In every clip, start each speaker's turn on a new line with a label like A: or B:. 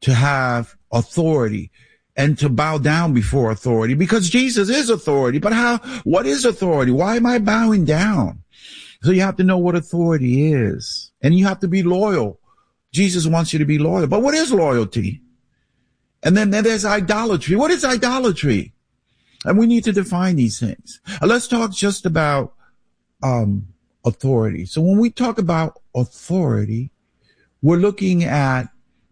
A: to have authority and to bow down before authority, because Jesus is authority. But what is authority? Why am I bowing down? So you have to know what authority is, and you have to be loyal. Jesus wants you to be loyal. But what is loyalty? And then there's idolatry. What is idolatry? And we need to define these things. Let's talk just about authority. So when we talk about authority, we're looking at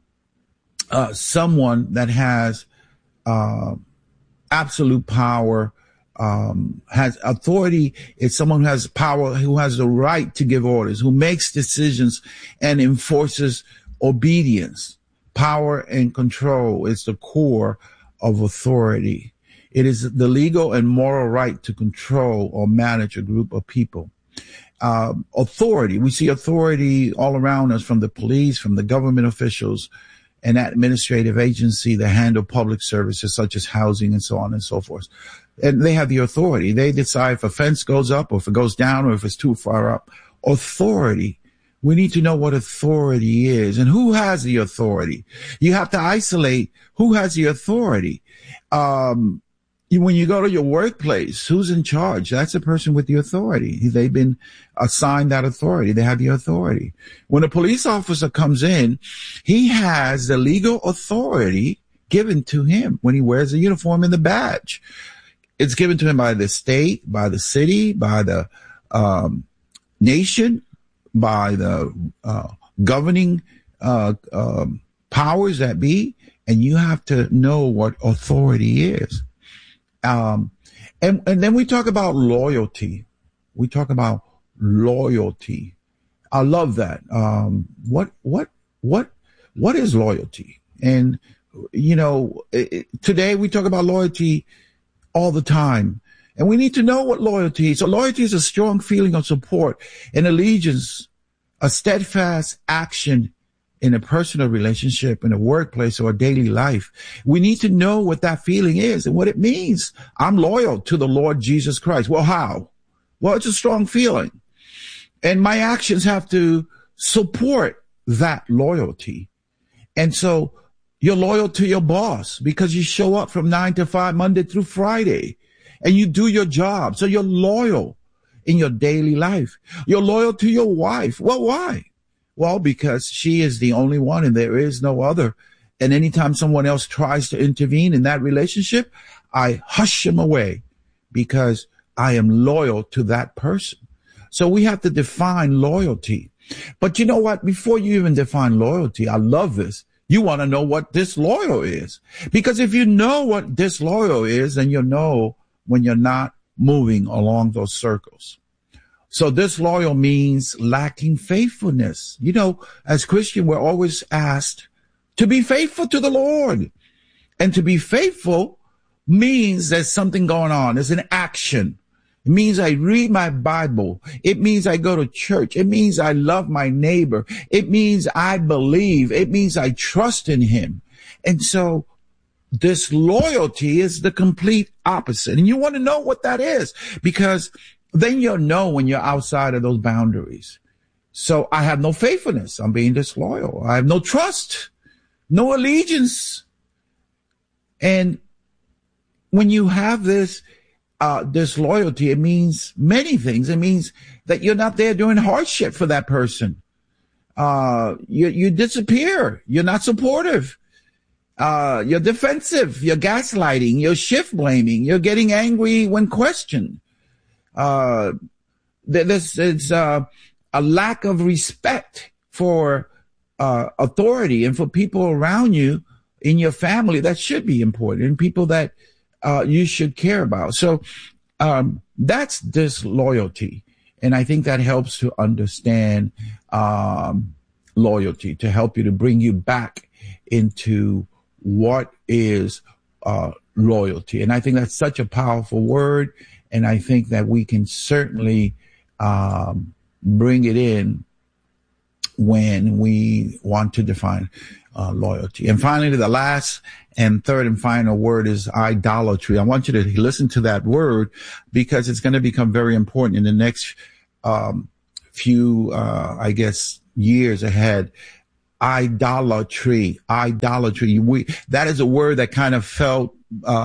A: someone that has absolute power, has authority. It's someone who has power, who has the right to give orders, who makes decisions and enforces obedience. Power and control is the core of authority. It is the legal and moral right to control or manage a group of people. Authority, we see authority all around us, from the police, from the government officials, and administrative agency that handle public services such as housing and so on and so forth. And they have the authority. They decide if a fence goes up or if it goes down or if it's too far up. Authority. We need to know what authority is and who has the authority. You have to isolate who has the authority. When you go to your workplace, who's in charge? That's the person with the authority. They've been assigned that authority. They have the authority. When a police officer comes in, he has the legal authority given to him when he wears the uniform and the badge. It's given to him by the state, by the city, by the nation, by the governing powers that be, and you have to know what authority is. And then we talk about loyalty. We talk about loyalty. I love that. What is loyalty? And, today we talk about loyalty all the time, and we need to know what loyalty is. So loyalty is a strong feeling of support and allegiance, a steadfast action in a personal relationship, in a workplace, or a daily life. We need to know what that feeling is and what it means. I'm loyal to the Lord Jesus Christ. Well, how? Well, it's a strong feeling. And my actions have to support that loyalty. And so you're loyal to your boss because you show up from 9 to 5, Monday through Friday, and you do your job. So you're loyal in your daily life. You're loyal to your wife. Well, why? Well, because she is the only one and there is no other. And anytime someone else tries to intervene in that relationship, I hush him away because I am loyal to that person. So we have to define loyalty. But you know what? Before you even define loyalty, I love this. You want to know what disloyal is. Because if you know what disloyal is, then you'll know when you're not moving along those circles. So disloyal means lacking faithfulness. As Christian, we're always asked to be faithful to the Lord. And to be faithful means there's something going on. There's an action. It means I read my Bible. It means I go to church. It means I love my neighbor. It means I believe. It means I trust in him. And so disloyalty is the complete opposite. And you want to know what that is, because then you'll know when you're outside of those boundaries. So I have no faithfulness. I'm being disloyal. I have no trust, no allegiance. And when you have this disloyalty, it means many things. It means that you're not there during hardship for that person. You disappear. You're not supportive. You're defensive. You're gaslighting. You're shift blaming. You're getting angry when questioned. There's a lack of respect for authority and for people around you in your family that should be important, and people that you should care about. So that's disloyalty. And I think that helps to understand loyalty, to help you, to bring you back into what is loyalty. And I think that's such a powerful word. And I think that we can certainly bring it in when we want to define loyalty. And finally, the last and third and final word is idolatry. I want you to listen to that word because it's going to become very important in the next few, years ahead. idolatry. That is a word that kind of fell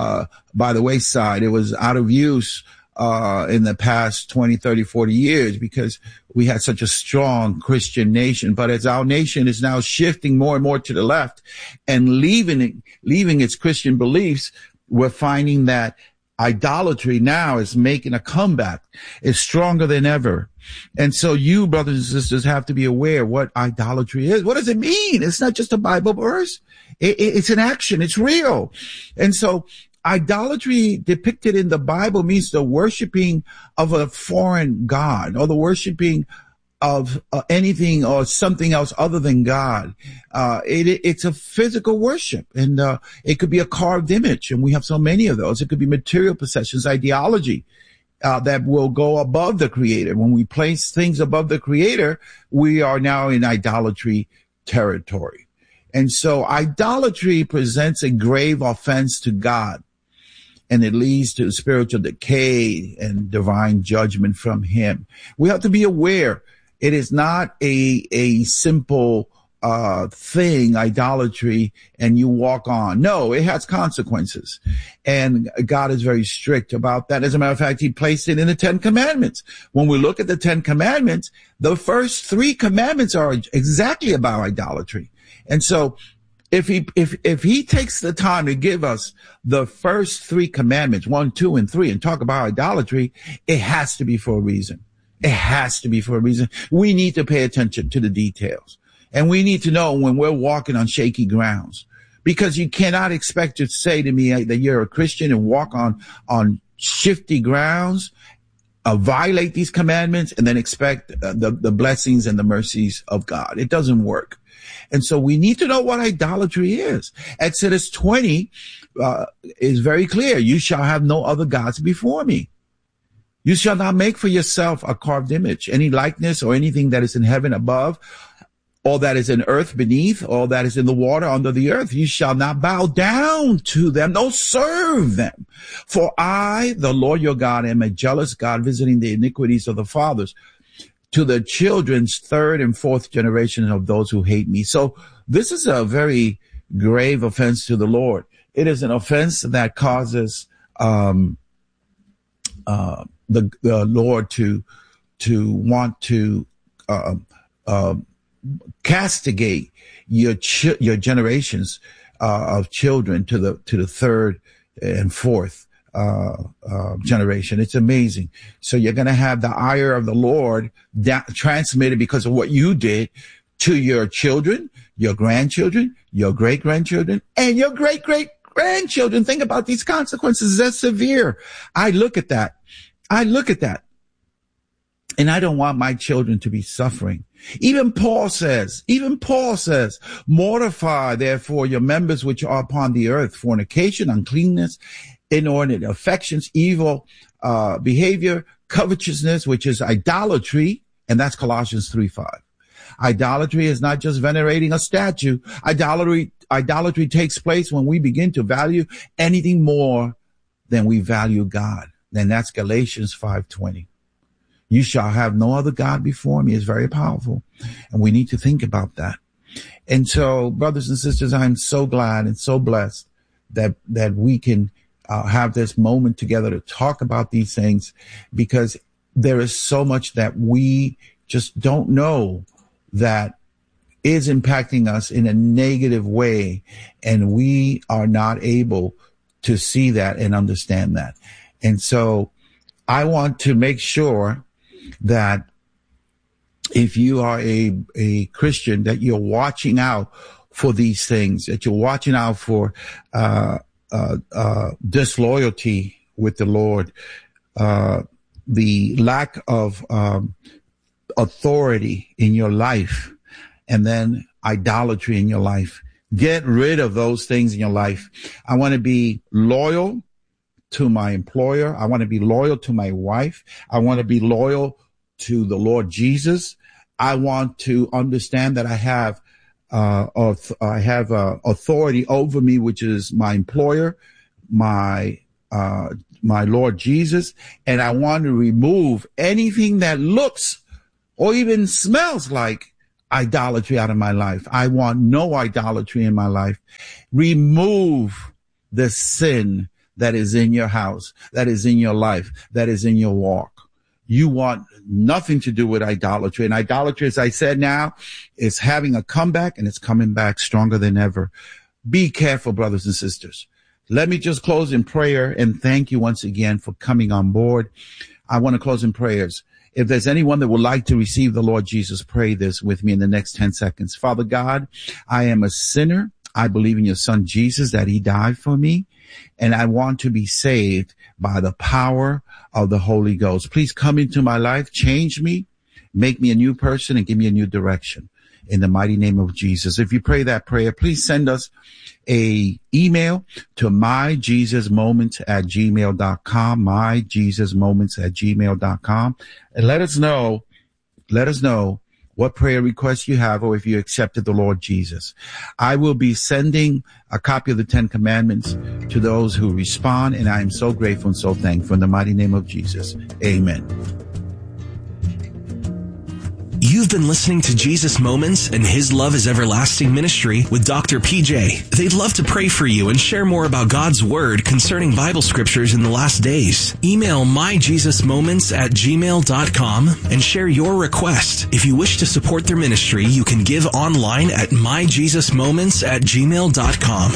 A: by the wayside. It was out of use in the past 20, 30, 40 years because we had such a strong Christian nation. But as our nation is now shifting more and more to the left and leaving its Christian beliefs, we're finding that idolatry now is making a comeback. It's stronger than ever. And so you, brothers and sisters, have to be aware what idolatry is. What does it mean? It's not just a Bible verse. It's an action. It's real. And so idolatry depicted in the Bible means the worshiping of a foreign god or the worshiping of anything or something else other than God. It's a physical worship, and it could be a carved image, and we have so many of those. It could be material possessions, ideology that will go above the Creator. When we place things above the Creator, we are now in idolatry territory. And so idolatry presents a grave offense to God, and it leads to spiritual decay and divine judgment from Him. We have to be aware it is not a simple thing, idolatry, and you walk on. No, it has consequences. And God is very strict about that. As a matter of fact, He placed it in the 10 Commandments. When we look at the 10 Commandments, the first 3 commandments are exactly about idolatry. And so if he takes the time to give us the first 3 commandments, 1, 2, and 3, and talk about idolatry, it has to be for a reason. It has to be for a reason. We need to pay attention to the details. And we need to know when we're walking on shaky grounds, because you cannot expect to say to me that you're a Christian and walk on shifty grounds, violate these commandments, and then expect the blessings and the mercies of God. It doesn't work. And so we need to know what idolatry is. Exodus 20 is very clear. You shall have no other gods before me. You shall not make for yourself a carved image, any likeness or anything that is in heaven above, or that is in earth beneath, or that is in the water under the earth. You shall not bow down to them, nor serve them. For I, the Lord your God, am a jealous God, visiting the iniquities of the fathers to the children's 3rd and 4th generation of those who hate me. So this is a very grave offense to the Lord. It is an offense that causes the Lord to want to castigate your generations of children to the 3rd and 4th generation. It's amazing. So you're going to have the ire of the Lord transmitted because of what you did to your children, your grandchildren, your great-grandchildren, and your great-great-grandchildren. Think about these consequences. That's severe. I look at that. And I don't want my children to be suffering. Even Paul says, mortify therefore your members which are upon the earth, fornication, uncleanness, inordinate affections, evil behavior, covetousness, which is idolatry. And that's Colossians 3:5. Idolatry is not just venerating a statue. Idolatry takes place when we begin to value anything more than we value God. And that's Galatians 5:20. You shall have no other God before me is very powerful. And we need to think about that. And so, brothers and sisters, I'm so glad and so blessed that we can have this moment together to talk about these things, because there is so much that we just don't know that is impacting us in a negative way. And we are not able to see that and understand that. And so I want to make sure that if you are a Christian, that you're watching out for these things, that you're watching out for disloyalty with the Lord, the lack of authority in your life, and then idolatry in your life. Get rid of those things in your life. I want to be loyal to my employer. I want to be loyal to my wife. I want to be loyal to the Lord Jesus. I want to understand that I have authority over me, which is my employer, my Lord Jesus. And I want to remove anything that looks or even smells like idolatry out of my life. I want no idolatry in my life. Remove the sin that is in your house, that is in your life, that is in your walk. You want nothing to do with idolatry. And idolatry, as I said now, is having a comeback, and it's coming back stronger than ever. Be careful, brothers and sisters. Let me just close in prayer and thank you once again for coming on board. I want to close in prayers. If there's anyone that would like to receive the Lord Jesus, pray this with me in the next 10 seconds. Father God, I am a sinner. I believe in your son Jesus, that he died for me, and I want to be saved by the power of the Holy Ghost. Please come into my life, change me, make me a new person, and give me a new direction in the mighty name of Jesus. If you pray that prayer, please send us a email to myjesusmoments@gmail.com, myjesusmoments@gmail.com, and let us know what prayer requests you have, or if you accepted the Lord Jesus. I will be sending a copy of the 10 Commandments to those who respond, and I am so grateful and so thankful. In the mighty name of Jesus, amen.
B: You've been listening to Jesus Moments and His Love is Everlasting Ministry with Dr. PJ. They'd love to pray for you and share more about God's Word concerning Bible scriptures in the last days. Email myjesusmoments@gmail.com and share your request. If you wish to support their ministry, you can give online at myjesusmoments@gmail.com.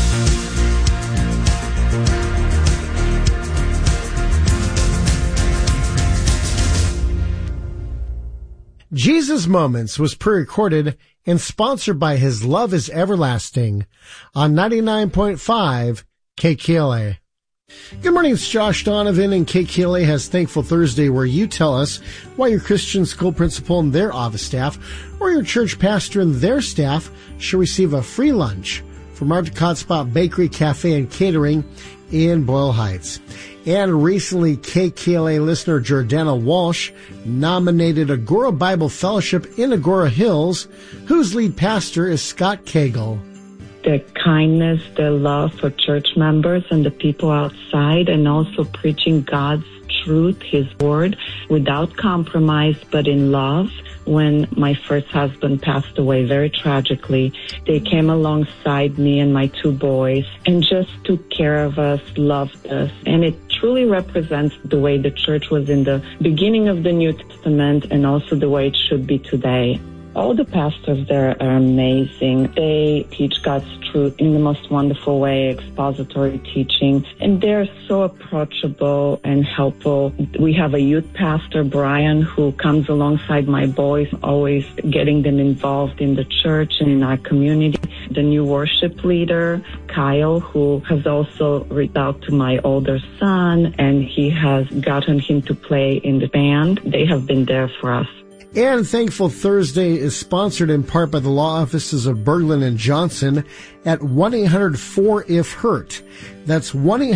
C: Jesus Moments was pre-recorded and sponsored by His Love is Everlasting on 99.5 KKLA. Good morning, it's Josh Donovan, and KKLA has Thankful Thursday, where you tell us why your Christian school principal and their office staff, or your church pastor and their staff, should receive a free lunch from our Hotspot Bakery, Cafe, and Catering in Boyle Heights. And recently, KKLA listener Jordana Walsh nominated Agora Bible Fellowship in Agora Hills, whose lead pastor is Scott Cagle.
D: The kindness, the love for church members and the people outside, and also preaching God's truth, His word, without compromise, but in love. When my first husband passed away very tragically, they came alongside me and my 2 boys and just took care of us, loved us. And it truly represents the way the church was in the beginning of the New Testament, and also the way it should be today. All the pastors there are amazing. They teach God's truth in the most wonderful way, expository teaching, and they're so approachable and helpful. We have a youth pastor, Brian, who comes alongside my boys, always getting them involved in the church and in our community. The new worship leader, Kyle, who has also reached out to my older son, and he has gotten him to play in the band. They have been there for us.
C: And Thankful Thursday is sponsored in part by the law offices of Berglund and Johnson at 1-800-4IF-HURT. That's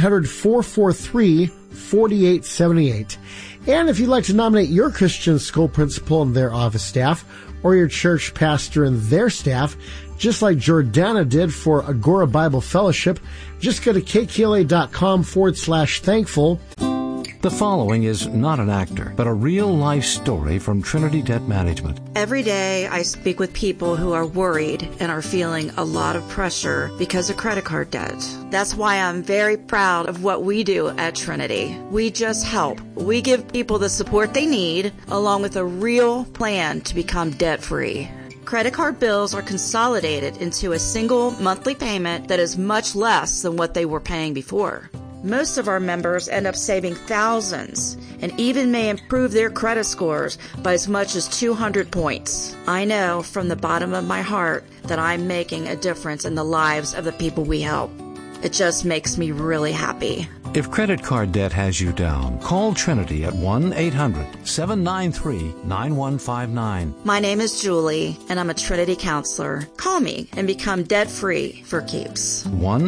C: 1-800-443-4878. And if you'd like to nominate your Christian school principal and their office staff, or your church pastor and their staff, just like Jordana did for Agora Bible Fellowship, just go to kkla.com/thankful.
E: The following is not an actor, but a real-life story from Trinity Debt Management.
F: Every day I speak with people who are worried and are feeling a lot of pressure because of credit card debt. That's why I'm very proud of what we do at Trinity. We just help. We give people the support they need, along with a real plan to become debt-free. Credit card bills are consolidated into a single monthly payment that is much less than what they were paying before. Most of our members end up saving thousands and even may improve their credit scores by as much as 200 points. I know from the bottom of my heart that I'm making a difference in the lives of the people we help. It just makes me really happy.
E: If credit card debt has you down, call Trinity at 1-800-793-9159.
F: My name is Julie, and I'm a Trinity counselor. Call me and become debt-free for keeps.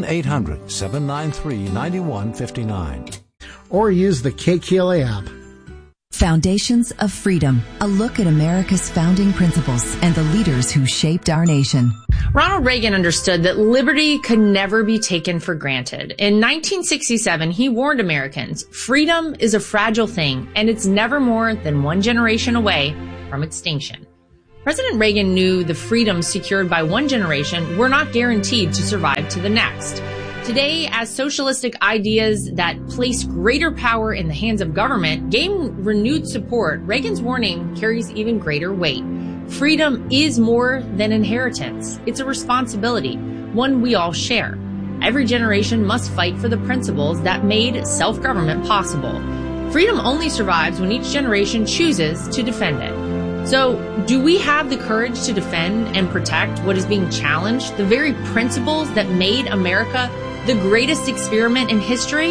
E: 1-800-793-9159.
C: Or use the KKLA app.
G: Foundations of Freedom, a look at America's founding principles and the leaders who shaped our nation.
H: Ronald Reagan understood that liberty could never be taken for granted. In 1967, he warned Americans, freedom is a fragile thing, and it's never more than one generation away from extinction. President Reagan knew the freedoms secured by one generation were not guaranteed to survive to the next. Today, as socialistic ideas that place greater power in the hands of government gain renewed support, Reagan's warning carries even greater weight. Freedom is more than inheritance. It's a responsibility, one we all share. Every generation must fight for the principles that made self-government possible. Freedom only survives when each generation chooses to defend it. So, do we have the courage to defend and protect what is being challenged, the very principles that made America the greatest experiment in history?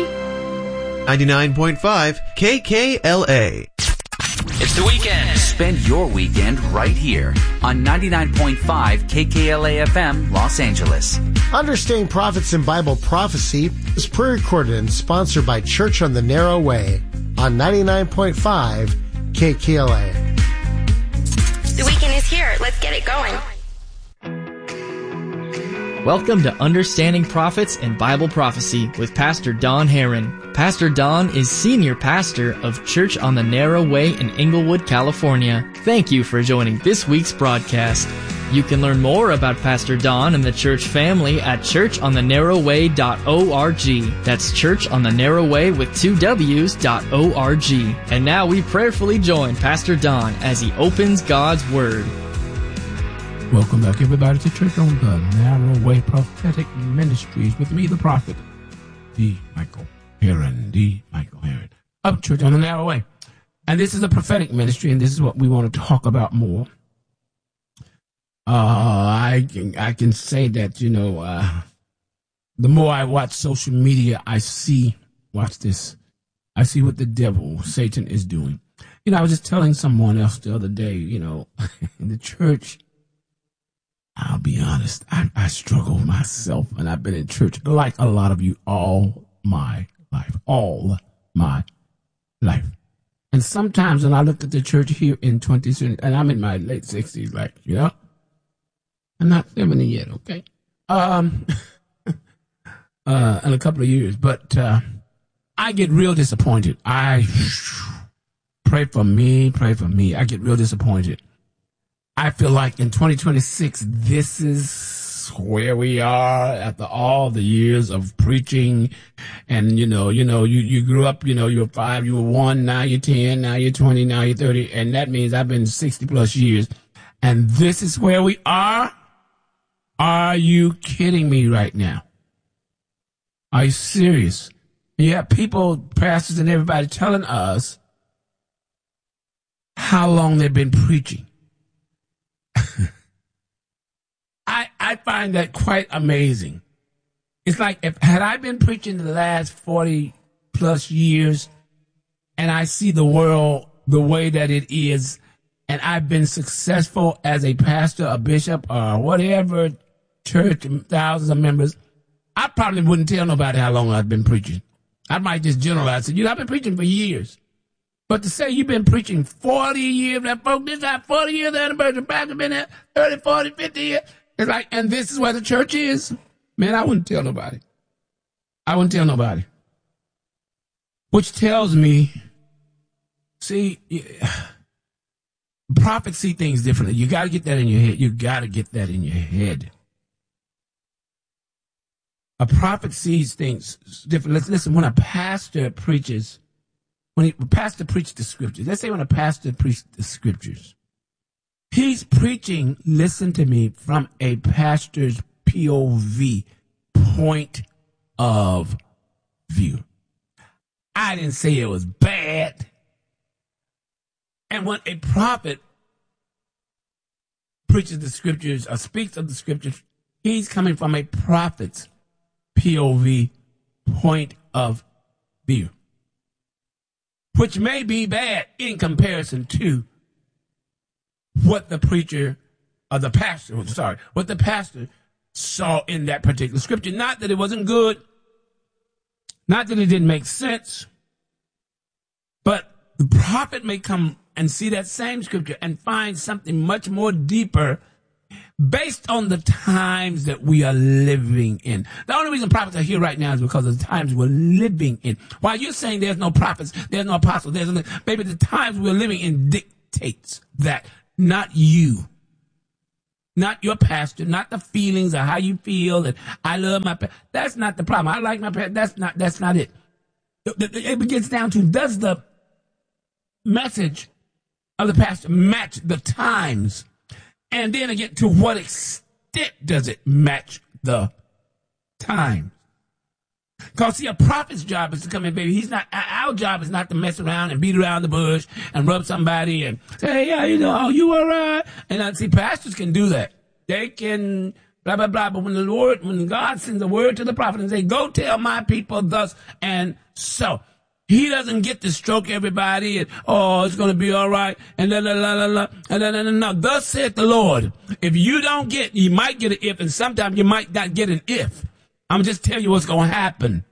I: 99.5 KKLA.
J: It's the weekend. Spend your weekend right here on 99.5 KKLA FM, Los Angeles.
C: Understanding Prophets and Bible Prophecy is pre-recorded and sponsored by Church on the Narrow Way on 99.5 KKLA.
K: The weekend is here. Let's get it going.
L: Welcome to Understanding Prophets and Bible Prophecy with Pastor Don Herron. Pastor Don is Senior Pastor of Church on the Narrow Way in Inglewood, California. Thank you for joining this week's broadcast. You can learn more about Pastor Don and the church family at churchonthenarrowway.org. That's Church on the Narrow Way with 2 W's.org. And now we prayerfully join Pastor Don as he opens God's Word.
M: Welcome back, everybody, to Church on the Narrow Way Prophetic Ministries with me, the prophet, D. Michael Herron, of Church on the Narrow Way. And this is a prophetic ministry, and this is what we want to talk about more. I can say that, the more I watch social media, I see what the devil, Satan, is doing. I was just telling someone else the other day, in the church, I'll be honest, I struggle myself, and I've been in church like a lot of you all my life. And sometimes when I look at the church here in 2020, and I'm in my late 60s, I'm not 70 yet, okay? In a couple of years, but I get real disappointed. Pray for me. I get real disappointed. I feel like in 2026, this is where we are after all the years of preaching. And, you grew up, you were 5, you were 1, now you're 10, now you're 20, now you're 30. And that means I've been 60 plus years. And this is where we are. Are you kidding me right now? Are you serious? You have people, pastors and everybody telling us how long they've been preaching. I find that quite amazing. It's like, had I been preaching the last 40 plus years and I see the world the way that it is, and I've been successful as a pastor, a bishop, or whatever church, thousands of members, I probably wouldn't tell nobody how long I've been preaching. I might just generalize it. I've been preaching for years. But to say you've been preaching 40 years, that folks, this is our 40 years anniversary, pastor been there 30, 40, 50 years. It's like, and this is where the church is. Man, I wouldn't tell nobody. Which tells me, see, prophets see things differently. You got to get that in your head. A prophet sees things differently. Listen, when a pastor preaches, the scriptures, let's say when a pastor preaches the scriptures, he's preaching, listen to me, from a pastor's POV, point of view. I didn't say it was bad. And when a prophet preaches the scriptures or speaks of the scriptures, he's coming from a prophet's POV, point of view, which may be bad in comparison to what the pastor saw in that particular scripture. Not that it wasn't good, not that it didn't make sense, but the prophet may come and see that same scripture and find something much more deeper based on the times that we are living in. The only reason prophets are here right now is because of the times we're living in. While you're saying there's no prophets, there's no apostles, maybe the times we're living in dictates that, not you. Not your pastor, not the feelings of how you feel and I love my pastor. That's not the problem. I like my pastor. That's not it. It gets down to, does the message of the pastor match the times? And then again, to what extent does it match the times? Because, see, a prophet's job is to come in, baby. Our job is not to mess around and beat around the bush and rub somebody and say, hey, yeah, you all right? And see, pastors can do that. They can blah, blah, blah. But when God sends a word to the prophet and say, go tell my people thus and so, he doesn't get to stroke everybody and, it's going to be all right. And no. Thus saith the Lord. If you don't get, you might get an if, and sometimes you might not get an if. I'm just telling you what's going to happen.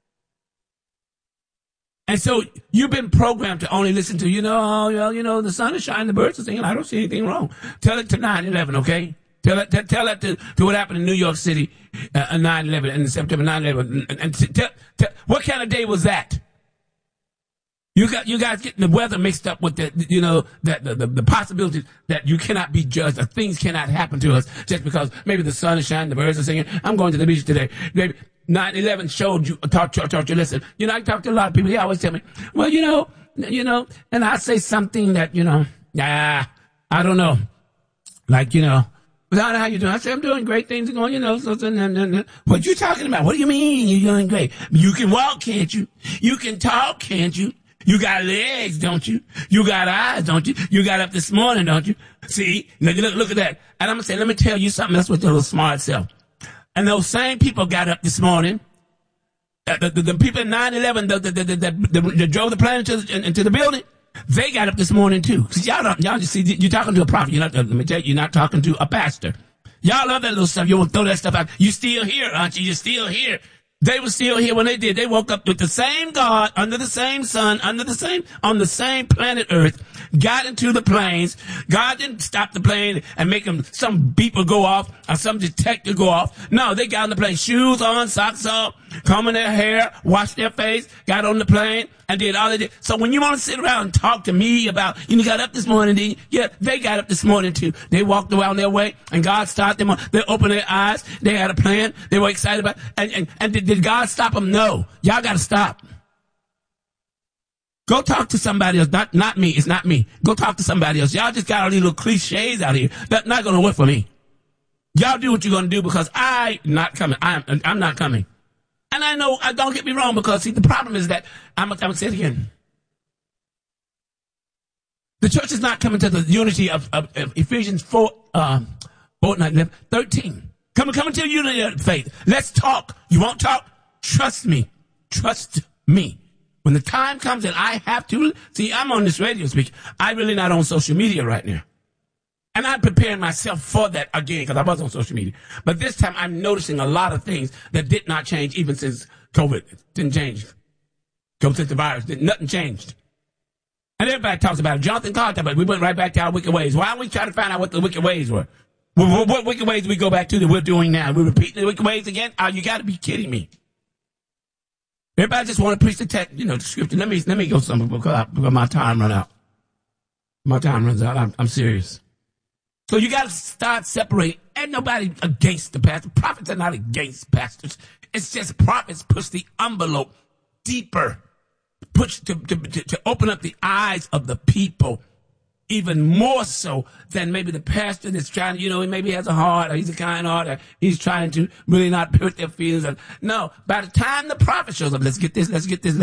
M: And so you've been programmed to only listen to, the sun is shining, the birds are singing. I don't see anything wrong. Tell it to 9/11, okay? Tell it to what happened in New York City, 9/11, and September 9/11. And what kind of day was that? You guys getting the weather mixed up with the possibilities that you cannot be judged, that things cannot happen to us just because maybe the sun is shining, the birds are singing. I'm going to the beach today. Maybe 9/11 showed you, taught you, listen. I talk to a lot of people. They always tell me, well, and I say something that, I don't know. Like, how you doing? I say, I'm doing great. Things are going, what you talking about? What do you mean you're doing great? You can walk, can't you? You can talk, can't you? You got legs, don't you? You got eyes, don't you? You got up this morning, don't you? See? Look at that. And I'm going to say, let me tell you something. That's what your little smart self. And those same people got up this morning. The people in 9/11 that drove the plane into the building, they got up this morning too. Cause y'all just see, you're talking to a prophet. Let me tell you, you're not talking to a pastor. Y'all love that little stuff. You want to throw that stuff out. You still here, aren't you? You're still here. They were still here when they did. They woke up with the same God, under the same sun, on the same planet Earth, got into the planes. God didn't stop the plane and make some beeper go off or some detector go off. No, they got on the plane, shoes on, socks off, combing their hair, washed their face, got on the plane, and did all they did. So when you want to sit around and talk to me about, you got up this morning, they got up this morning too. They walked around their way, and God started them on. They opened their eyes. They had a plan. They were excited about it. And did God stop them? No. Y'all got to stop. Go talk to somebody else. Not me. It's not me. Go talk to somebody else. Y'all just got all these little cliches out here. That's not going to work for me. Y'all do what you're going to do because I'm not coming. I'm not coming. And I know, don't get me wrong, because see, the problem is that, I'm going to say it again. The church is not coming to the unity of Ephesians 4, 13. Coming to the unity of faith. Let's talk. You won't talk? Trust me. Trust me. When the time comes that I have to, see, I'm on this radio speak. I'm really not on social media right now. And I'm preparing myself for that again because I was on social media. But this time I'm noticing a lot of things that did not change even since COVID. It didn't change. Since the virus, nothing changed. And everybody talks about it. Jonathan Carr talked about it. We went right back to our wicked ways. Why don't we try to find out what the wicked ways were? What wicked ways do we go back to that we're doing now? We're repeating the wicked ways again? Oh, you got to be kidding me. Everybody just want to preach the text, the scripture. Let me go somewhere because my time run out. My time runs out. I'm serious. So you got to start separating. Ain't nobody against the pastor. Prophets are not against pastors. It's just prophets push the envelope deeper, push to open up the eyes of the people even more so than maybe the pastor that's trying to, he maybe has a heart or he's a kind heart or he's trying to really not hurt their feelings. No, by the time the prophet shows up, let's get this.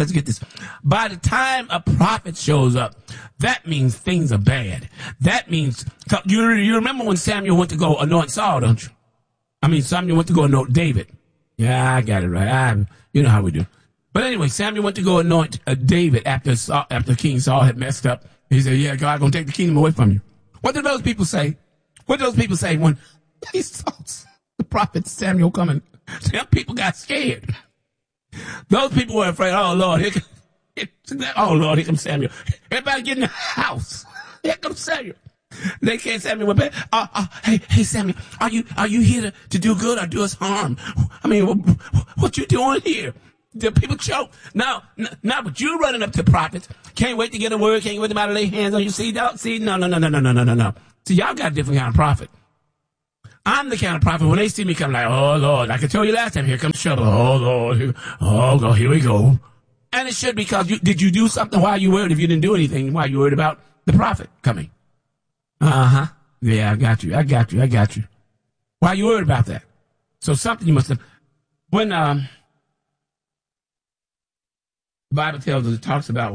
M: By the time a prophet shows up, that means things are bad. That means, you remember when Samuel went to go anoint Saul, don't you? Samuel went to go anoint David. Yeah, I got it right. You know how we do. But anyway, Samuel went to go anoint David after King Saul had messed up. He said, yeah, God gonna take the kingdom away from you. What did those people say? What did those people say when they saw the prophet Samuel coming? Some people got scared. Those people were afraid, oh Lord, here comes Samuel. Everybody get in the house. Here comes Samuel. They can't Samuel went back. Hey Samuel, are you here to do good or do us harm? What you doing here? The people choke. Now, but you running up to prophets. Can't wait to get a word. Can't wait to lay hands on you. See, no. See, y'all got a different kind of prophet. I'm the kind of prophet, when they see me come, like, oh, Lord, I can tell you last time, here comes trouble. Oh, Lord, here we go. And it should, because did you do something while you worried? If you didn't do anything, why you worried about the prophet coming? Uh-huh. Yeah, I got you. Why you worried about that? So something you must have. When the Bible tells us, it talks about,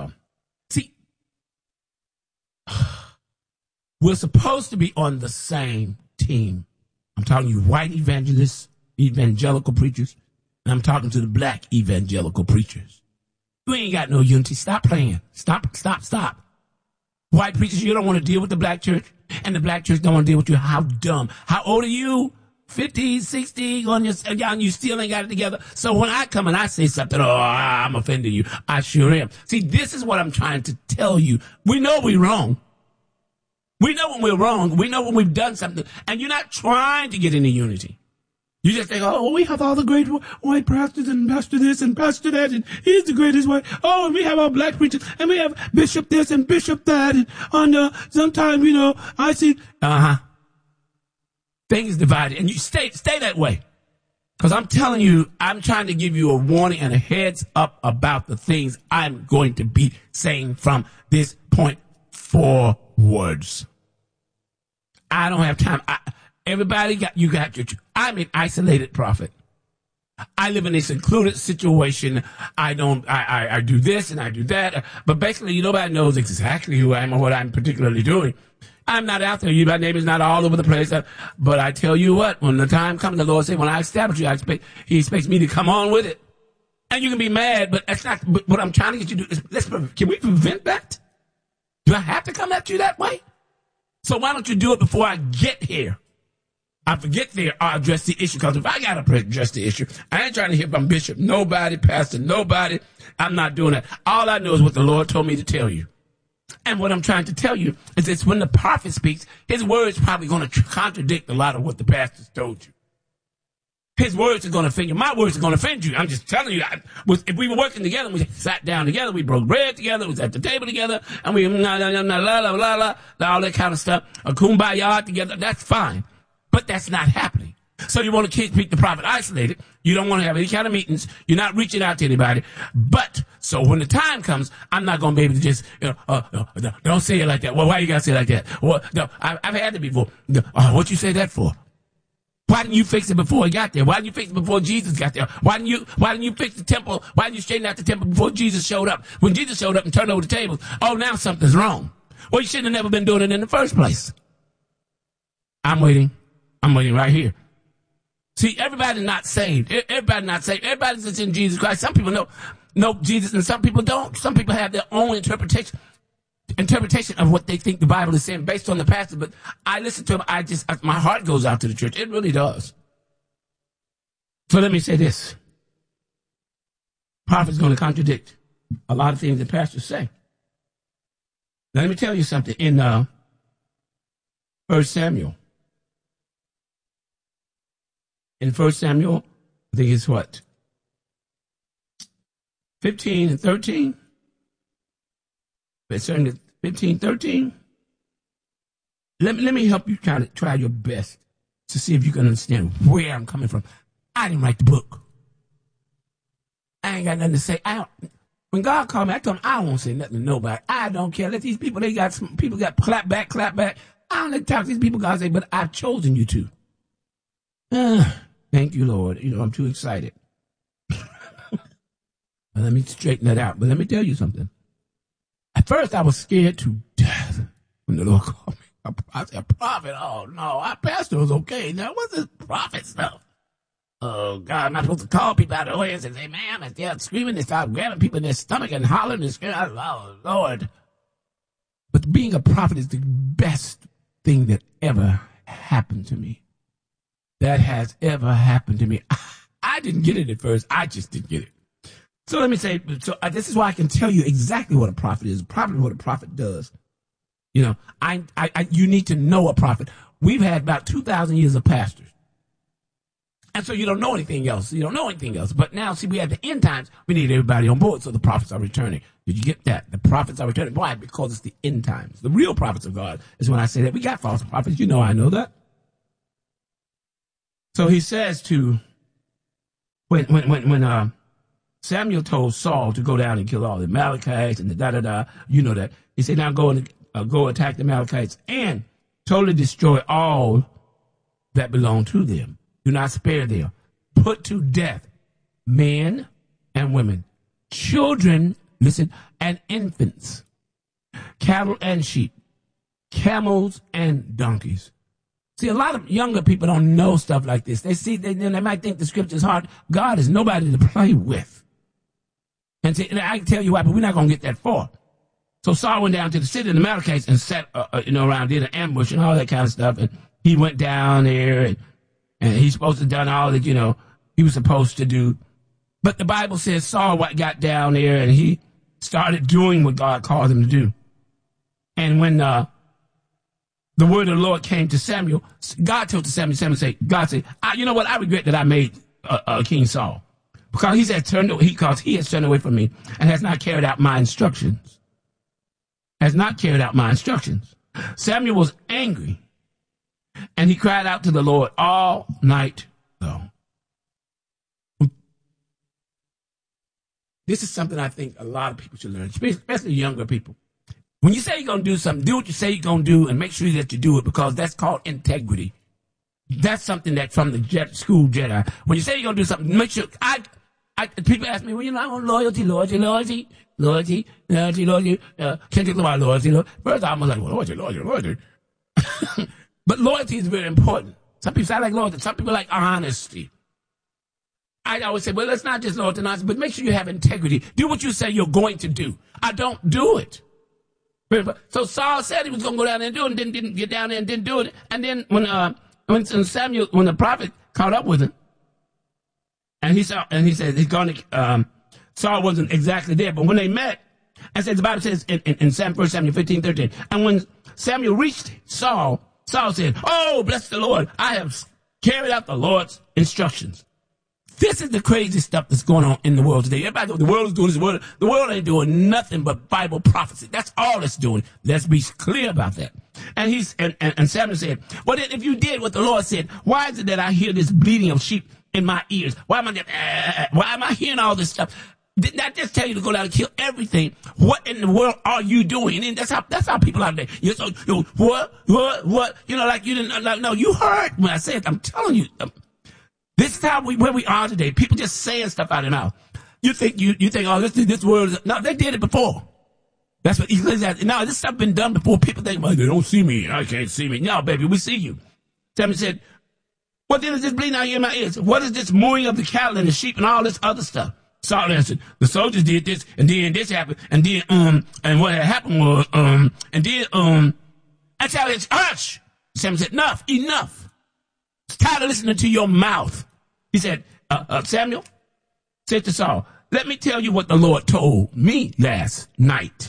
M: we're supposed to be on the same team. I'm talking to you white evangelists, evangelical preachers, and I'm talking to the black evangelical preachers. You ain't got no unity. Stop playing. Stop. White preachers, you don't want to deal with the black church, and the black church don't want to deal with you. How dumb. How old are you? 50, 60, and you still ain't got it together. So when I come and I say something, I'm offending you. I sure am. See, this is what I'm trying to tell you. We know we're wrong. We know when we're wrong. We know when we've done something. And you're not trying to get into unity. You just think, oh, we have all the great white pastors and pastor this and pastor that, and he's the greatest white. Oh, and we have our black preachers, and we have bishop this and bishop that. And sometimes, I see, things divided. And you stay that way. Because I'm telling you, I'm trying to give you a warning and a heads up about the things I'm going to be saying from this point forwards. I don't have time. Everybody got your. I'm an isolated prophet. I live in a secluded situation. I do this and I do that. But basically, nobody knows exactly who I am or what I'm particularly doing. I'm not out there. My name is not all over the place. But I tell you what, when the time comes, the Lord said, when I establish you, He expects me to come on with it. And you can be mad, but that's not what I'm trying to get you to do. Can we prevent that? Do I have to come at you that way? So why don't you do it before I get here? I forget there, I'll address the issue, because if I got to address the issue, I ain't trying to hear from bishop, nobody, pastor, nobody. I'm not doing that. All I know is what the Lord told me to tell you. And what I'm trying to tell you is it's when the prophet speaks, his words probably going to contradict a lot of what the pastors told you. His words are going to offend you. My words are going to offend you. I'm just telling you. If we were working together, we sat down together, we broke bread together, we was at the table together, and we all that kind of stuff, a kumbaya together, that's fine. But that's not happening. So you want to keep the prophet isolated. You don't want to have any kind of meetings. You're not reaching out to anybody. But, so when the time comes, I'm not going to be able to just, don't say it like that. Well, why you got to say it like that? Well, no, I've had it before. What you say that for? Why didn't you fix it before it got there? Why didn't you fix it before Jesus got there? Why didn't you fix the temple? Why didn't you straighten out the temple before Jesus showed up? When Jesus showed up and turned over the tables, now something's wrong. Well, you shouldn't have never been doing it in the first place. I'm waiting right here. See, everybody's not saved. Everybody's not saved. Everybody's just in Jesus Christ. Some people know Jesus and some people don't. Some people have their own interpretation of what they think the Bible is saying based on the pastor. But I listen to them. My heart goes out to the church. It really does. So let me say this. Prophet's going to contradict a lot of things that pastors say. Now, let me tell you something. In 1 Samuel. In 1 Samuel, I think it's what? 15 and 13? It's 15, 13. Let me help you try your best to see if you can understand where I'm coming from. I didn't write the book. I ain't got nothing to say. When God called me, I told him I won't say nothing to nobody. I don't care. Let these people, people got clap back. I don't let talk to these people. God say, but I've chosen you to. Thank you, Lord. I'm too excited. Let me straighten that out. But let me tell you something. At first, I was scared to death when the Lord called me. I said, prophet? Oh, no, our pastor was okay. Now, what's this prophet stuff? Oh, God, am I supposed to call people out of the way and say, man, they're screaming, they start grabbing people in their stomach and hollering and screaming. Oh, Lord. But being a prophet is the best thing that ever happened to me. That has ever happened to me. I didn't get it at first. I just didn't get it. So let me say, this is why I can tell you exactly what a prophet is. Probably what a prophet does. You need to know a prophet. We've had about 2,000 years of pastors. And so you don't know anything else. But now, see, we have the end times. We need everybody on board. So the prophets are returning. Did you get that? The prophets are returning. Why? Because it's the end times. The real prophets of God is when I say that. We got false prophets. I know that. So he says to, when Samuel told Saul to go down and kill all the Amalekites and the da-da-da, you know that. He said, now go attack the Amalekites and totally destroy all that belong to them. Do not spare them. Put to death men and women, children, listen, and infants, cattle and sheep, camels and donkeys. See, a lot of younger people don't know stuff like this. They might think the scripture's hard. God is nobody to play with. And see, I can tell you why, but we're not going to get that far. So Saul went down to the city of the Amalekites and sat, around, did an ambush and all that kind of stuff. And he went down there and he's supposed to have done all that, he was supposed to do. But the Bible says Saul got down there and he started doing what God called him to do. And when the word of the Lord came to Samuel, God told to Samuel said, you know what? I regret that I made King Saul. Because he has turned away from me and has not carried out my instructions. Samuel was angry and he cried out to the Lord all night long. This is something I think a lot of people should learn, especially younger people. When you say you're going to do something, do what you say you're going to do and make sure that you do it, because that's called integrity. That's something that from the school Jedi. When you say you're going to do something, make sure. People ask me, well, I want loyalty. Can't you talk about loyalty? First, I'm like, well, loyalty. But loyalty is very important. Some people say I like loyalty. Some people like honesty. I always say, well, let's not just loyalty and honesty, but make sure you have integrity. Do what you say you're going to do. I don't do it. So Saul said he was going to go down there and do it, and didn't get down there and didn't do it. And then when the prophet caught up with him, and he said he's going to, Saul wasn't exactly there, but when they met, and said the Bible says in 1 Samuel 15:13, and when Samuel reached Saul said, "Oh, bless the Lord, I have carried out the Lord's instructions." This is the crazy stuff that's going on in the world today. Everybody knows the world is doing this. The world ain't doing nothing but Bible prophecy. That's all it's doing. Let's be clear about that. And Samuel said, well, then if you did what the Lord said, why is it that I hear this bleating of sheep in my ears? Why am I hearing all this stuff? Didn't I just tell you to go down and kill everything? What in the world are you doing? And that's how people out there. What? Like you didn't. No, you heard when I said. I'm telling you. This is where we are today. People just saying stuff out of their mouth. You think, oh, this world is, no, they did it before. That's what Ecclesiastes, no, this stuff been done before. People think, well, they don't see me. I can't see me. No, baby, we see you. Samuel said, what then is this bleeding out here in my ears? What is this mooing of the cattle and the sheep and all this other stuff? Saul answered, the soldiers did this, and then this happened, and then, and what had happened was, and then, I tell you, hush! Samuel said, enough. It's tired of listening to your mouth. He said, Samuel said to Saul, let me tell you what the Lord told me last night.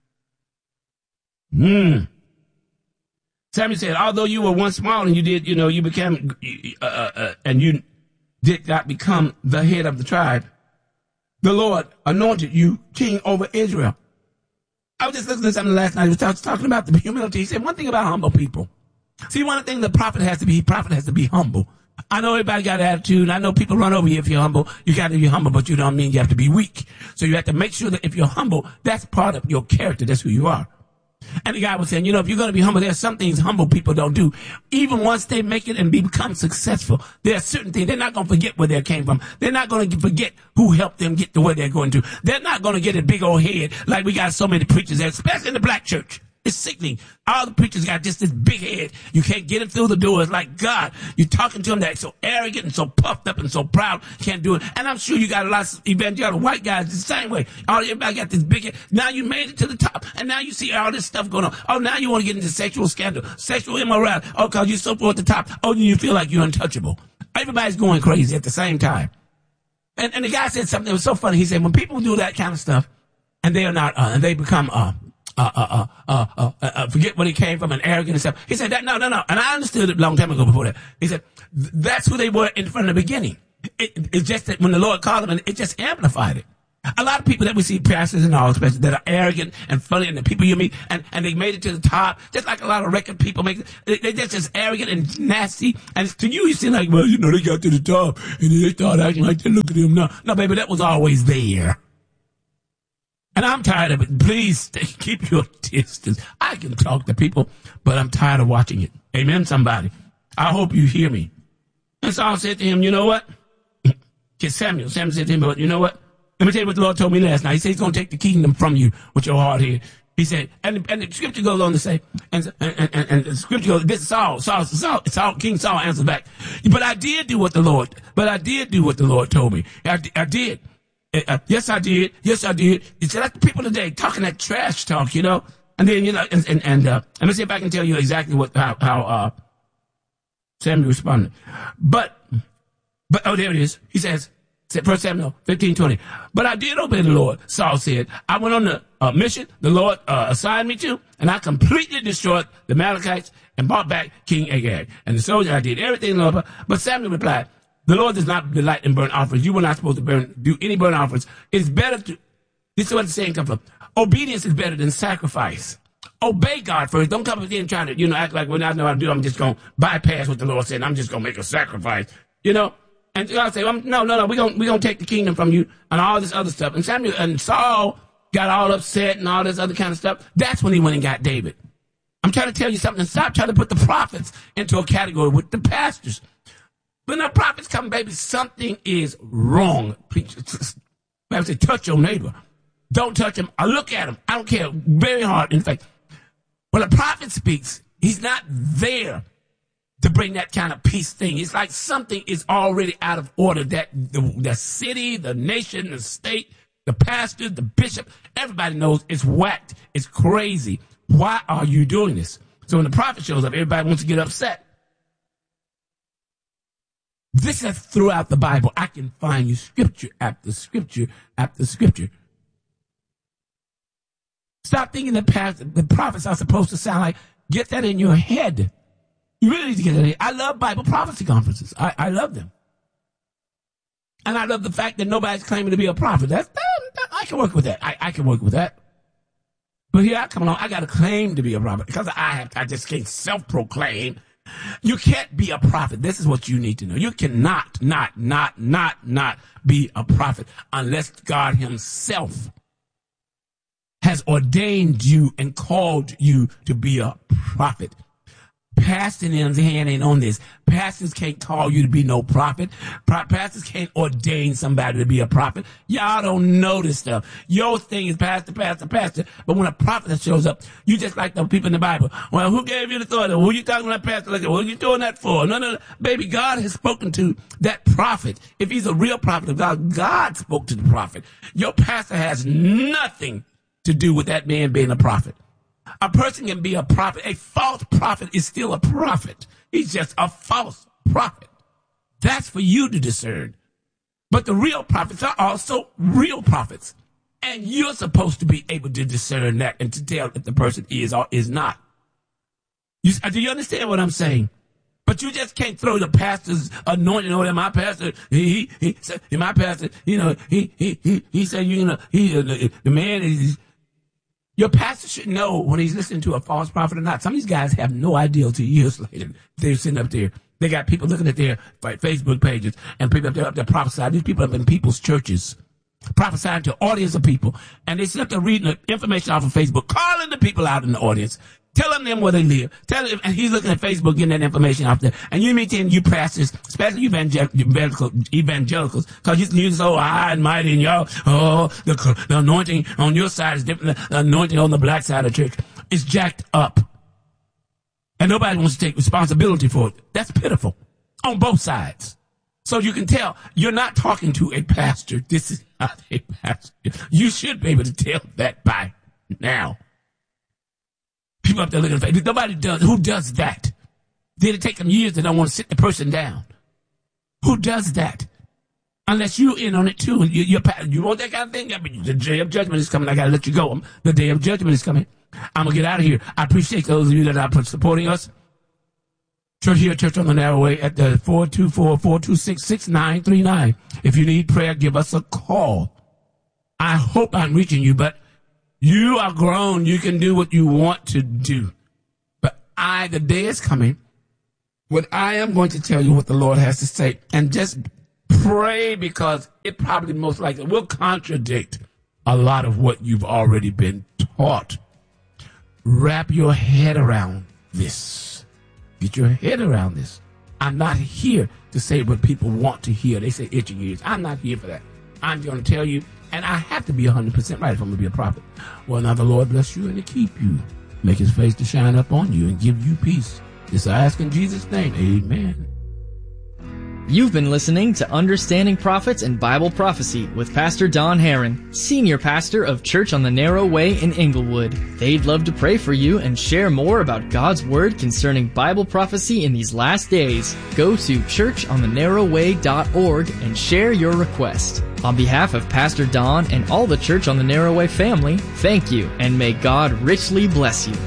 M: Samuel said, although you were once small and you did, you became, and you did not become the head of the tribe, the Lord anointed you king over Israel. I was just listening to something last night. He was talking about the humility. He said one thing about humble people. See, one thing the prophet has to be humble. I know everybody got an attitude. I know people run over you if you're humble. You got to be humble, but you don't mean you have to be weak. So you have to make sure that if you're humble, that's part of your character. That's who you are. And the guy was saying, if you're going to be humble, there's some things humble people don't do. Even once they make it and become successful, there are certain things. They're not going to forget where they came from. They're not going to forget who helped them get to where they're going to. They're not going to get a big old head like we got so many preachers there, especially in the black church. It's sickening. All the preachers got just this big head. You can't get them through the door. It's like, God, you're talking to them that's so arrogant and so puffed up and so proud, can't do it. And I'm sure you got a lot of evangelical white guys the same way. Everybody got this big head. Now you made it to the top. And now you see all this stuff going on. Oh, now you want to get into sexual scandal, sexual immorality. Oh, because you're so far at the top. Oh, you feel like you're untouchable. Everybody's going crazy at the same time. And the guy said something that was so funny. He said, when people do that kind of stuff and they are not, and they become, forget where he came from and arrogant and stuff. He said that, no. And I understood it a long time ago before that. He said, that's who they were from the beginning. It's just that when the Lord called them, and it just amplified it. A lot of people that we see, pastors and all, especially, that are arrogant and funny, and the people you meet, and they made it to the top, just like a lot of record people make it. They're just arrogant and nasty. And to you, you seem like, well, they got to the top, and they start acting like that. Look at them now. No, baby, that was always there. And I'm tired of it. Please keep your distance. I can talk to people, but I'm tired of watching it. Amen, somebody. I hope you hear me. And Saul said to him, you know what? Samuel said to him, but you know what? Let me tell you what the Lord told me last night. He said he's going to take the kingdom from you with your hard head. He said, and the scripture goes on to say, and the scripture goes, this is Saul, King Saul answers back. But I did do what the Lord told me. I did. Yes, I did. Yes, I did. He said, like the people today talking that trash talk, you know? And then, you know, and let me see if I can tell you exactly how Samuel responded. But, oh, there it is. He says, 1 Samuel 15:20. But I did obey the Lord, Saul said. I went on the mission the Lord assigned me to, and I completely destroyed the Amalekites and brought back King Agag. And the soldier, I did everything, Lord. But Samuel replied, the Lord does not delight in burnt offerings. You were not supposed to do any burnt offerings. It's better to, this is what the saying comes from. Obedience is better than sacrifice. Obey God first. Don't come in and try to, act like when I know how to do, I'm just going to bypass what the Lord said. I'm just going to make a sacrifice, And God say, no, we're gonna take the kingdom from you and all this other stuff. And Samuel and Saul got all upset and all this other kind of stuff. That's when he went and got David. I'm trying to tell you something. Stop trying to put the prophets into a category with the pastors. When the prophets come, baby, something is wrong. I say, touch your neighbor. Don't touch him. I look at him. I don't care. Very hard. In fact, when a prophet speaks, he's not there to bring that kind of peace thing. It's like something is already out of order, that the city, the nation, the state, the pastor, the bishop, everybody knows it's whacked. It's crazy. Why are you doing this? So when the prophet shows up, everybody wants to get upset. This is throughout the Bible. I can find you scripture after scripture after scripture. Stop thinking that the prophets are supposed to sound like, get that in your head. You really need to get it. I love Bible prophecy conferences. I love them. And I love the fact that nobody's claiming to be a prophet. I can work with that. I can work with that. But here I come along. I got to claim to be a prophet because I just can't self-proclaim. You can't be a prophet. This is what you need to know. You cannot not be a prophet unless God himself has ordained you and called you to be a prophet. Pastor M's hand ain't on this. Pastors can't call you to be no prophet. Pastors can't ordain somebody to be a prophet. Y'all don't know this stuff. Your thing is pastor. But when a prophet shows up, you just like the people in the Bible. Well, who gave you the authority? Who you talking about, pastor? Like, what are you doing that for? No. Baby, God has spoken to that prophet. If he's a real prophet of God, God spoke to the prophet. Your pastor has nothing to do with that man being a prophet. A person can be a prophet. A false prophet is still a prophet. He's just a false prophet. That's for you to discern. But the real prophets are also real prophets. And you're supposed to be able to discern that and to tell if the person is or is not. Do you understand what I'm saying? But you just can't throw the pastor's anointing over there. My pastor, he said, my pastor, he said, the man is. Your pastor should know when he's listening to a false prophet or not. Some of these guys have no idea until years later. They're sitting up there. They got people looking at their Facebook pages and people up there prophesying. These people up in people's churches prophesying to audience of people. And they sit up there reading the information off of Facebook, calling the people out in the audience, telling them where they live. And he's looking at Facebook, getting that information off there. And you meet you pastors, especially evangelicals, because you're so high and mighty and y'all, the anointing on your side is different. The anointing on the black side of the church is jacked up. And nobody wants to take responsibility for it. That's pitiful on both sides. So you can tell you're not talking to a pastor. This is not a pastor. You should be able to tell that by now. People up there looking at Facebook. Nobody does. Who does that? Did it take them years? They don't want to sit the person down. Who does that? Unless you're in on it too. And you want that kind of thing? I mean, the day of judgment is coming. I got to let you go. The day of judgment is coming. I'm going to get out of here. I appreciate those of you that are supporting us. Church on the Narrow Way at the 424-426-6939. If you need prayer, give us a call. I hope I'm reaching you, but you are grown. You can do what you want to do. But the day is coming when I am going to tell you what the Lord has to say. And just pray, because it probably most likely will contradict a lot of what you've already been taught. Wrap your head around this. Get your head around this. I'm not here to say what people want to hear. They say itching ears. I'm not here for that. I'm going to tell you, and I have to be 100% right if I'm going to be a prophet. Well, now the Lord bless you and to keep you. Make his face to shine up on you and give you peace. This I ask in Jesus' name. Amen.
L: You've been listening to Understanding Prophets and Bible Prophecy with Pastor Don Herron, Senior Pastor of Church on the Narrow Way in Inglewood. They'd love to pray for you and share more about God's Word concerning Bible prophecy in these last days. Go to churchonthenarrowway.org and share your request. On behalf of Pastor Don and all the Church on the Narrow Way family, thank you, and may God richly bless you.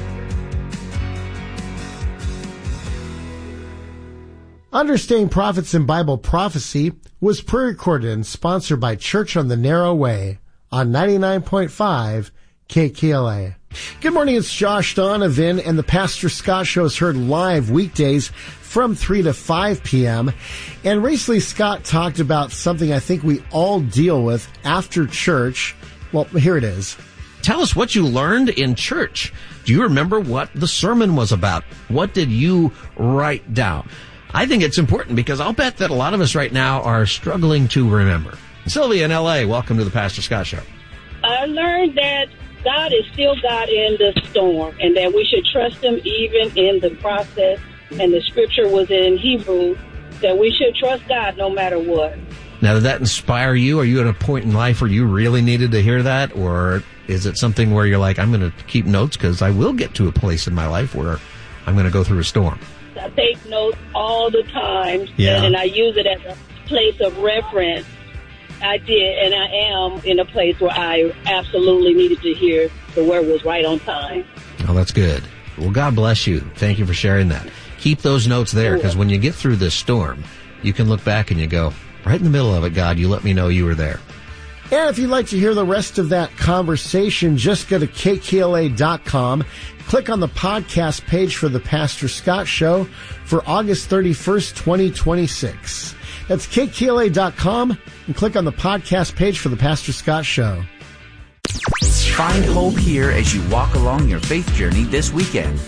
C: Understanding Prophets and Bible Prophecy was pre-recorded and sponsored by Church on the Narrow Way on 99.5 KKLA. Good morning, it's Josh Donovan, and the Pastor Scott Show is heard live weekdays from 3 to 5 p.m. And recently Scott talked about something I think we all deal with after church. Well, here it is.
N: Tell us what you learned in church. Do you remember what the sermon was about? What did you write down? I think it's important because I'll bet that a lot of us right now are struggling to remember. Sylvia in L.A., welcome to the Pastor Scott Show.
O: I learned that God is still God in the storm and that we should trust him even in the process. And the scripture was in Hebrew that we should trust God no matter what.
N: Now, did that inspire you? Are you at a point in life where you really needed to hear that? Or is it something where you're like, I'm going to keep notes because I will get to a place in my life where I'm going to go through a storm?
O: I take notes all the time,
N: yeah.
O: And I use it as a place of reference. I did, and I am in a place where I absolutely needed to hear the word was right on time.
N: Oh, that's good. Well, God bless you. Thank you for sharing that. Keep those notes there, because when you get through this storm, you can look back and you go, right in the middle of it, God, you let me know you were there.
C: And if you'd like to hear the rest of that conversation, just go to kkla.com. Click on the podcast page for the Pastor Scott Show for August 31st, 2026. That's kkla.com and click on the podcast page for the Pastor Scott Show.
J: Find hope here as you walk along your faith journey this weekend.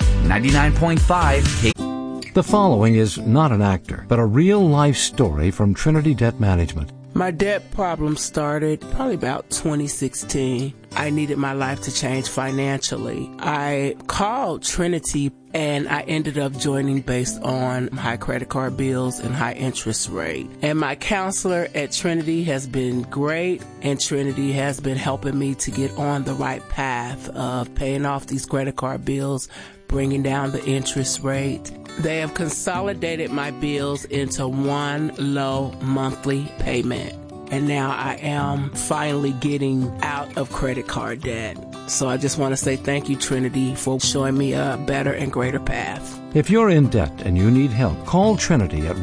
J: 99.5
E: The following is not an actor, but a real-life story from Trinity Debt Management.
P: My debt problem started probably about 2016. I needed my life to change financially. I called Trinity and I ended up joining based on high credit card bills and high interest rate. And my counselor at Trinity has been great, and Trinity has been helping me to get on the right path of paying off these credit card bills, bringing down the interest rate. They have consolidated my bills into one low monthly payment. And now I am finally getting out of credit card debt. So I just want to say thank you, Trinity, for showing me a better and greater path.
E: If you're in debt and you need help, call Trinity at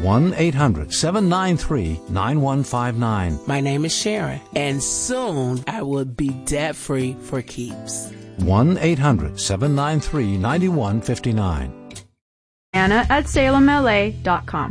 E: 1-800-793-9159.
P: My name is Sharon, and soon I will be debt-free for keeps.
E: 1-800-793-9159.
Q: Anna at SalemLA.com.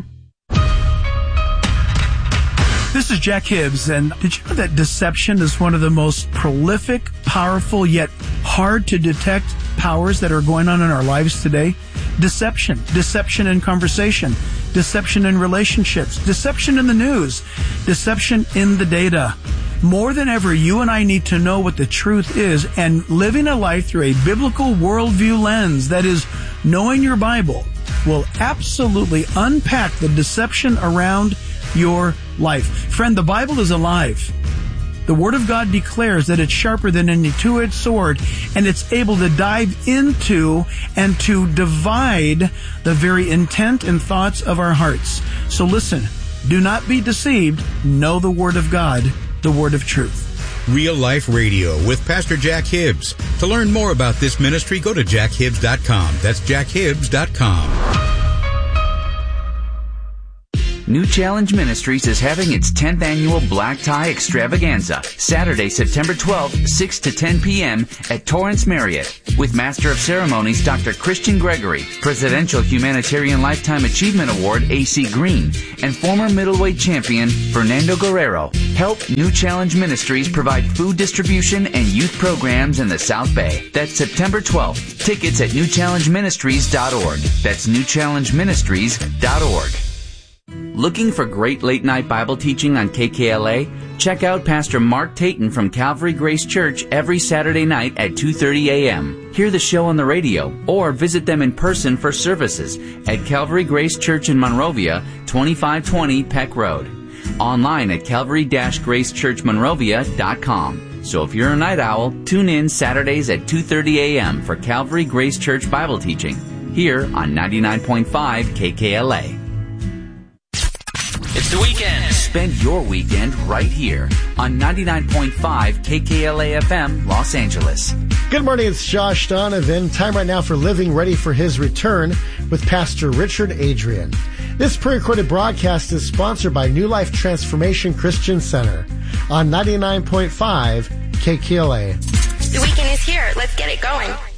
R: This is Jack Hibbs, and did you know that deception is one of the most prolific, powerful, yet hard to detect powers that are going on in our lives today? Deception. Deception in conversation. Deception in relationships. Deception in the news. Deception in the data. More than ever, you and I need to know what the truth is, and living a life through a biblical worldview lens, that is, knowing your Bible, will absolutely unpack the deception around your life. Friend, the Bible is alive. The Word of God declares that it's sharper than any two-edged sword, and it's able to dive into and to divide the very intent and thoughts of our hearts. So listen, do not be deceived. Know the Word of God, the Word of truth.
S: Real Life Radio with Pastor Jack Hibbs. To learn more about this ministry, go to jackhibbs.com. That's jackhibbs.com.
J: New Challenge Ministries is having its 10th annual Black Tie Extravaganza, Saturday, September 12th, 6 to 10 p.m. at Torrance Marriott, with Master of Ceremonies Dr. Christian Gregory, Presidential Humanitarian Lifetime Achievement Award A.C. Green, and former middleweight champion Fernando Guerrero. Help New Challenge Ministries provide food distribution and youth programs in the South Bay. That's September 12th. Tickets at newchallengeministries.org. That's newchallengeministries.org. Looking for great late-night Bible teaching on KKLA? Check out Pastor Mark Tayton from Calvary Grace Church every Saturday night at 2:30 a.m. Hear the show on the radio or visit them in person for services at Calvary Grace Church in Monrovia, 2520 Peck Road. Online at calvary-gracechurchmonrovia.com. So if you're a night owl, tune in Saturdays at 2:30 a.m. for Calvary Grace Church Bible teaching here on 99.5 KKLA.
B: It's the weekend.
J: Spend your weekend right here on 99.5 KKLA FM, Los Angeles.
C: Good morning, it's Josh Donovan. Time right now for Living Ready for His Return with Pastor Richard Adrian. This pre-recorded broadcast is sponsored by New Life Transformation Christian Center on 99.5 KKLA.
K: The weekend is here. Let's get it going.